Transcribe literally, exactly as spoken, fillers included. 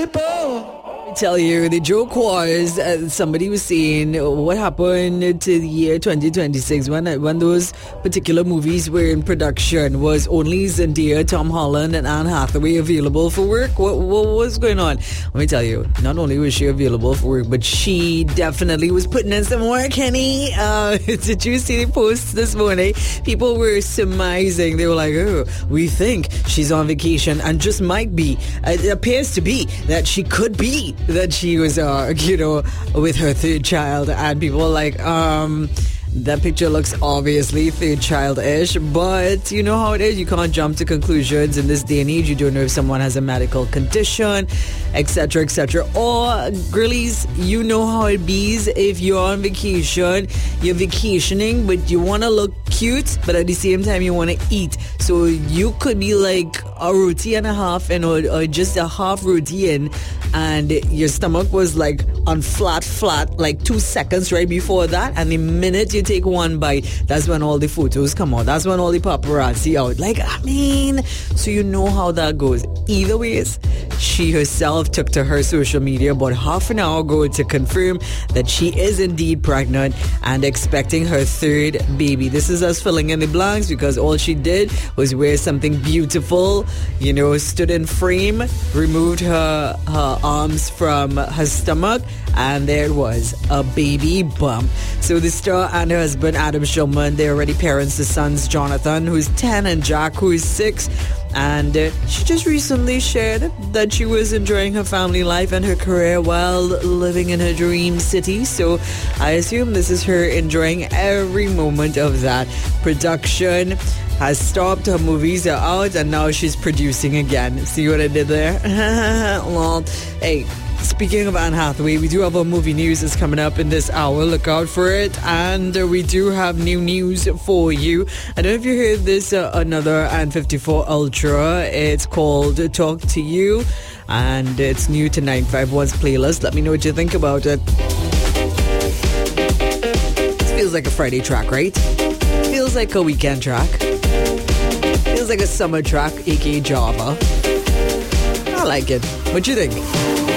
people. Tell you, the joke was uh, somebody was saying what happened to the year twenty twenty-six when when those particular movies were in production. Was only Zendaya, Tom Holland, and Anne Hathaway available for work? What, what was going on? Let me tell you, not only was she available for work, but she definitely was putting in some work, Kenny. Uh, did you see the posts this morning? People were surmising. They were like, oh, we think she's on vacation, and just might be. It appears to be that she could be. That she was, uh, you know, with her third child, and people were like, um, that picture looks obviously third child-ish, but you know how it is. You can't jump to conclusions in this day and age. You don't know if someone has a medical condition, et cetera, et cetera. Or, girlies, you know how it be. If you're on vacation, you're vacationing, but you want to look cute, but at the same time you want to eat. So you could be like a roti and a half, and or, or just a half roti in, and your stomach was like on flat, flat, like two seconds right before that, and the minute you take one bite, that's when all the photos come out. That's when all the paparazzi out. Like, I mean, so you know how that goes. Either ways, she herself took to her social media about half an hour ago to confirm that she is indeed pregnant and expecting her third baby. This is us filling in the blanks because all she did was wear something beautiful, you know, stood in frame, removed her, her arms from her stomach, and there it was, a baby bump. So the star and her husband, Adam Shulman, they're already parents to sons, Jonathan, who's ten, and Jack, who is six. And uh, she just recently shared that she was enjoying her family life and her career while living in her dream city. So I assume this is her enjoying every moment of that. Production has stopped, her movies are out, and now she's producing again. See what I did there? Well, hey, speaking of Anne Hathaway, we do have our movie news that's coming up in this hour. Look out for it. And uh, we do have new news for you. I don't know if you heard this, uh, another N fifty-four Ultra. It's called Talk to You, and it's new to nine five one's playlist. Let me know what you think about it. This feels like a Friday track, right? Feels like a weekend track. Feels like a summer track, aka Java. I like it. What you think?